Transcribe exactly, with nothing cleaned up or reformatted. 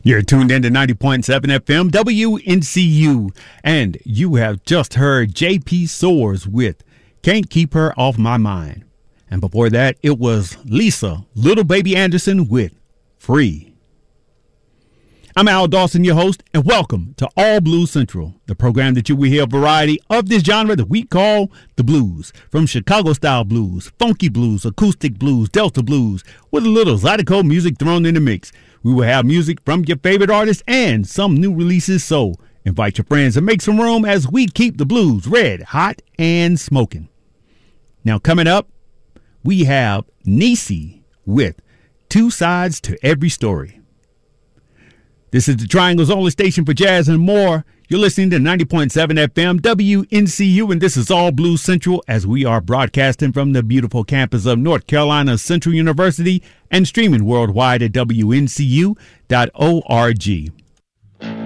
You're tuned in to ninety point seven F M W N C U, and you have just heard J P Soars with Can't Keep Her Off My Mind. And before that, it was Lisa Little Baby Anderson with Free. I'm Al Dawson, your host, and welcome to All Blues Central, the program that you will hear a variety of this genre that we call the blues, from Chicago-style blues, funky blues, acoustic blues, Delta blues, with a little Zydeco music thrown in the mix. We will have music from your favorite artists and some new releases, so invite your friends and make some room as we keep the blues red, hot, and smoking. Now coming up, we have Niecy with Two Sides to Every Story. This is the Triangle's only station for jazz and more. You're listening to ninety point seven F M W N C U, and this is All Blues Central as we are broadcasting from the beautiful campus of North Carolina Central University and streaming worldwide at W N C U dot org.